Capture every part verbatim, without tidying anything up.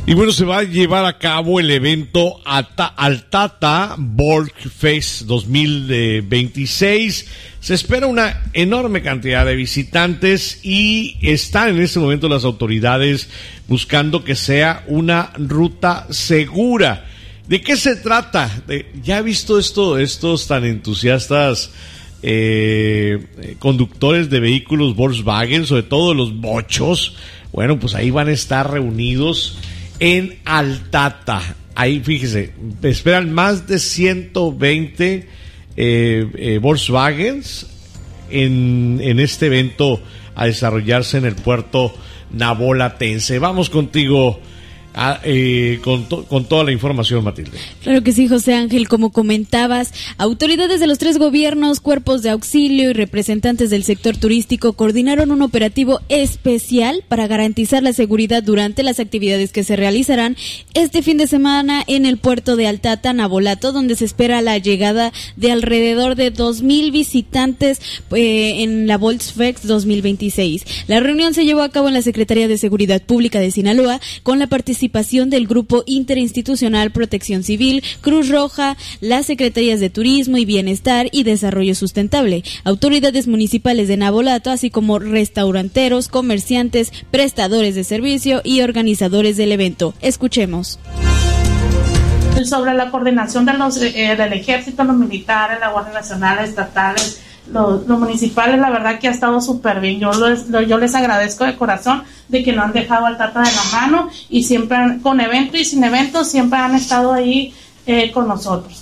Y bueno, se va a llevar a cabo el evento Alta, Altata Volksfest dos mil veintiséis. Se espera una enorme cantidad de visitantes y están en este momento las autoridades buscando que sea una ruta segura. ¿De qué se trata? De, ya he visto esto, estos tan entusiastas eh, conductores de vehículos Volkswagen, sobre todo los bochos. Bueno, pues ahí van a estar reunidos en Altata. Ahí fíjese, esperan más de ciento veinte eh, eh, Volkswagens en, en este evento a desarrollarse en el puerto navolatense. Vamos contigo a, eh, con, to, con toda la información, Matilde. Claro que sí, José Ángel, como comentabas, autoridades de los tres gobiernos, cuerpos de auxilio y representantes del sector turístico coordinaron un operativo especial para garantizar la seguridad durante las actividades que se realizarán este fin de semana en el puerto de Altata, Navolato, donde se espera la llegada de alrededor de dos mil visitantes eh, en la Volksfest dos mil veintiséis. La reunión se llevó a cabo en la Secretaría de Seguridad Pública de Sinaloa con la participación del Grupo Interinstitucional Protección Civil, Cruz Roja, las Secretarías de Turismo y Bienestar y Desarrollo Sustentable, autoridades municipales de Navolato, así como restauranteros, comerciantes, prestadores de servicio y organizadores del evento. Escuchemos. Sobre la coordinación de los, eh, del ejército, los militares, la Guardia Nacional, estatales, Los, los municipales, la verdad que ha estado súper bien. Yo les, yo les agradezco de corazón de que no han dejado al Tata de la mano y siempre han, con evento y sin evento, siempre han estado ahí eh, con nosotros.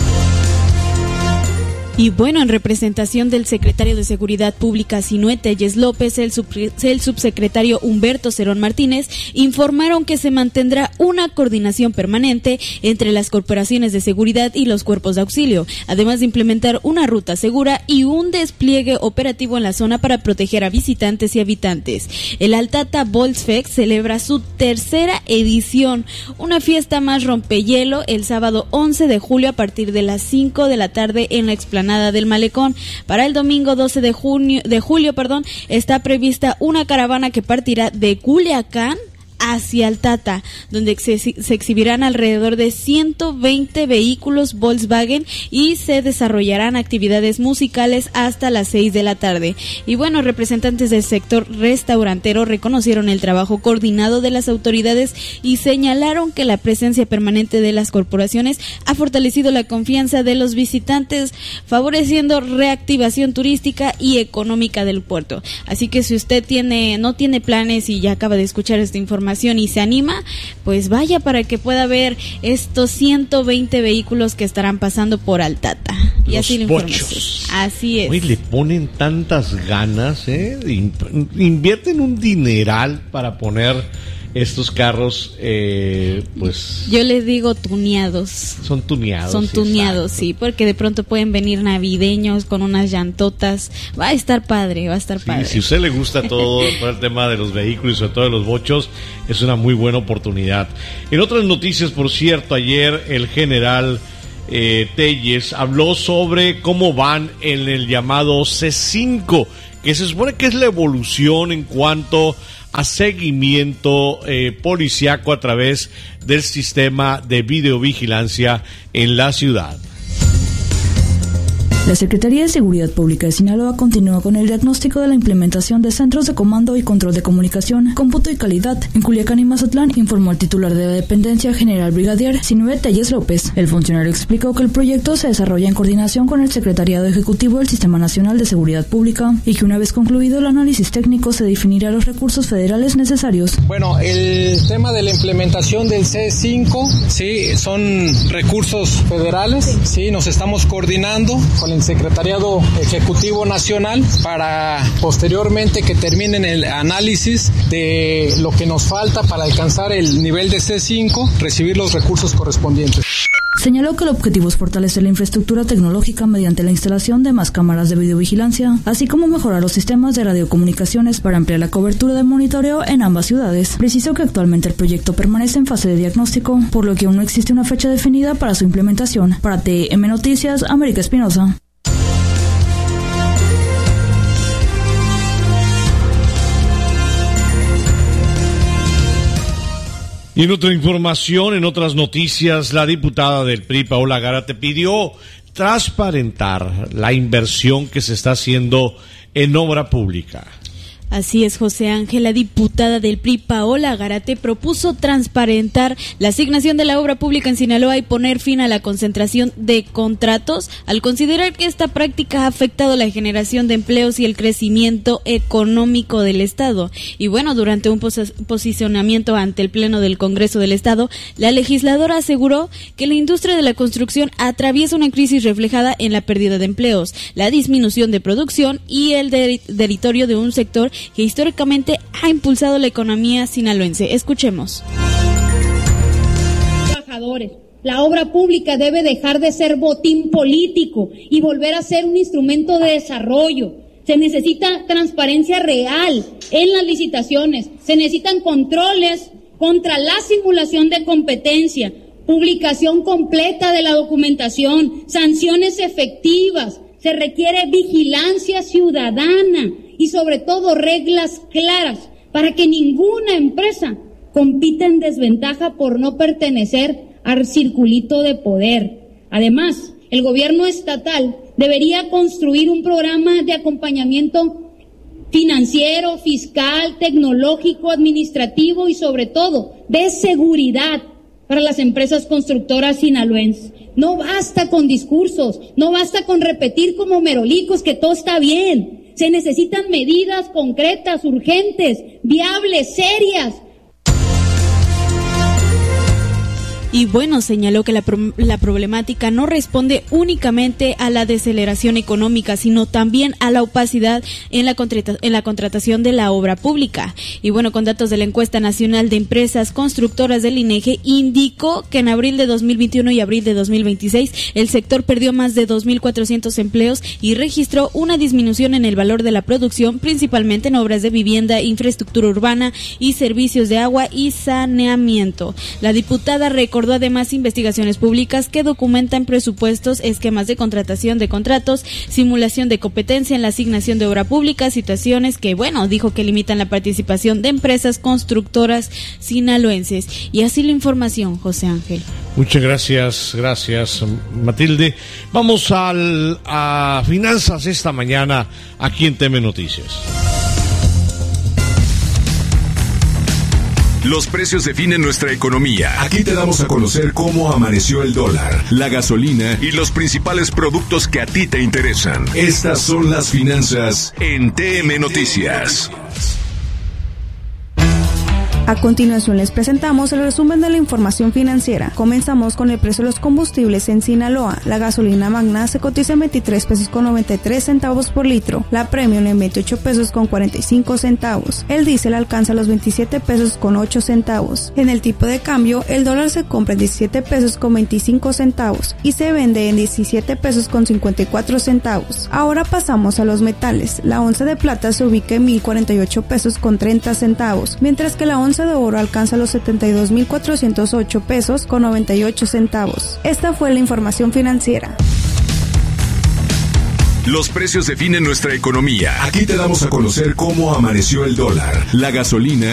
Y bueno, en representación del secretario de Seguridad Pública, Sinué Telles López, el, sub, el subsecretario Humberto Cerón Martínez, informaron que se mantendrá una coordinación permanente entre las corporaciones de seguridad y los cuerpos de auxilio, además de implementar una ruta segura y un despliegue operativo en la zona para proteger a visitantes y habitantes. El Altata Volksfest celebra su tercera edición, una fiesta más rompehielo el sábado once de julio a partir de las cinco de la tarde en la explanada del Malecón. Para el domingo doce de junio, de julio, perdón, está prevista una caravana que partirá de Culiacán hacia Altata, donde se, se exhibirán alrededor de ciento veinte vehículos Volkswagen y se desarrollarán actividades musicales hasta las seis de la tarde. Y bueno, representantes del sector restaurantero reconocieron el trabajo coordinado de las autoridades y señalaron que la presencia permanente de las corporaciones ha fortalecido la confianza de los visitantes, favoreciendo reactivación turística y económica del puerto. Así que si usted tiene no tiene planes y ya acaba de escuchar esta información y se anima, pues vaya para que pueda ver estos ciento veinte vehículos que estarán pasando por Altata. Y Los así lo bochos. Así es. Uy, le ponen tantas ganas, ¿eh? Invierten un dineral para poner estos carros, eh, pues... Yo les digo tuneados. Son tuneados. Son tuneados, sí, porque de pronto pueden venir navideños con unas llantotas. Va a estar padre, va a estar sí, padre. Si a usted le gusta todo, todo el tema de los vehículos y sobre todo de los bochos, es una muy buena oportunidad. En otras noticias, por cierto, ayer el general eh, Telles habló sobre cómo van en el llamado C cinco, que se supone que es la evolución en cuanto a seguimiento eh, policiaco a través del sistema de videovigilancia en la ciudad. La Secretaría de Seguridad Pública de Sinaloa continúa con el diagnóstico de la implementación de centros de comando y control de comunicación, cómputo y calidad en Culiacán y Mazatlán, informó el titular de la dependencia, general brigadier Sinué Telles López. El funcionario explicó que el proyecto se desarrolla en coordinación con el Secretariado Ejecutivo del Sistema Nacional de Seguridad Pública y que una vez concluido el análisis técnico se definirá los recursos federales necesarios. Bueno, el tema de la implementación del C cinco, sí, son recursos federales, sí, nos estamos coordinando con el Secretariado Ejecutivo Nacional para posteriormente que terminen el análisis de lo que nos falta para alcanzar el nivel de C cinco, recibir los recursos correspondientes. Señaló que el objetivo es fortalecer la infraestructura tecnológica mediante la instalación de más cámaras de videovigilancia, así como mejorar los sistemas de radiocomunicaciones para ampliar la cobertura de monitoreo en ambas ciudades. Precisó que actualmente el proyecto permanece en fase de diagnóstico, por lo que aún no existe una fecha definida para su implementación. Para T M Noticias, América Espinosa. Y en otra información, en otras noticias, la diputada del P R I, Paola Gárate, pidió transparentar la inversión que se está haciendo en obra pública. Así es, José Ángel. La diputada del P R I, Paola Gárate, propuso transparentar la asignación de la obra pública en Sinaloa y poner fin a la concentración de contratos, al considerar que esta práctica ha afectado la generación de empleos y el crecimiento económico del Estado. Y bueno, durante un pos- posicionamiento ante el Pleno del Congreso del Estado, la legisladora aseguró que la industria de la construcción atraviesa una crisis reflejada en la pérdida de empleos, la disminución de producción y el de- territorio de un sector que históricamente ha impulsado la economía sinaloense. Escuchemos. Trabajadores. La obra pública debe dejar de ser botín político y volver a ser un instrumento de desarrollo. Se necesita transparencia real en las licitaciones, se necesitan controles contra la simulación de competencia, publicación completa de la documentación, sanciones efectivas, se requiere vigilancia ciudadana y sobre todo reglas claras para que ninguna empresa compita en desventaja por no pertenecer al circulito de poder. Además, el gobierno estatal debería construir un programa de acompañamiento financiero, fiscal, tecnológico, administrativo y sobre todo de seguridad para las empresas constructoras sinaloenses. No basta con discursos, no basta con repetir como merolicos que todo está bien. Se necesitan medidas concretas, urgentes, viables, serias. Y bueno, señaló que la, pro- la problemática no responde únicamente a la deceleración económica, sino también a la opacidad en la, contrata- en la contratación de la obra pública. Y bueno, con datos de la encuesta nacional de empresas constructoras del INEGI, indicó que en abril de dos mil veintiuno y abril de dos mil veintiséis el sector perdió más de dos mil cuatrocientos empleos y registró una disminución en el valor de la producción, principalmente en obras de vivienda, infraestructura urbana y servicios de agua y saneamiento. La diputada recordó además investigaciones públicas que documentan presupuestos, esquemas de contratación de contratos, simulación de competencia en la asignación de obra pública, situaciones que, bueno, dijo que limitan la participación de empresas constructoras sinaloenses. Y así la información, José Ángel. Muchas gracias, gracias, Matilde. Vamos al, a finanzas esta mañana aquí en T M Noticias. Los precios definen nuestra economía. Aquí te damos a conocer cómo amaneció el dólar, la gasolina y los principales productos que a ti te interesan. Estas son las finanzas en T M Noticias. A continuación les presentamos el resumen de la información financiera. Comenzamos con el precio de los combustibles en Sinaloa. La gasolina magna se cotiza en veintitrés pesos con noventa y tres centavos por litro. La premium en veintiocho pesos con cuarenta y cinco centavos. El diésel alcanza los veintisiete pesos con ocho centavos. En el tipo de cambio, el dólar se compra en diecisiete pesos con veinticinco centavos y se vende en diecisiete pesos con cincuenta y cuatro centavos. Ahora pasamos a los metales. La onza de plata se ubica en mil cuarenta y ocho pesos con treinta centavos, mientras que la onza de oro alcanza los setenta y dos mil cuatrocientos ocho pesos con noventa y ocho centavos. Esta fue la información financiera. Los precios definen nuestra economía. Aquí te damos a conocer cómo amaneció el dólar, la gasolina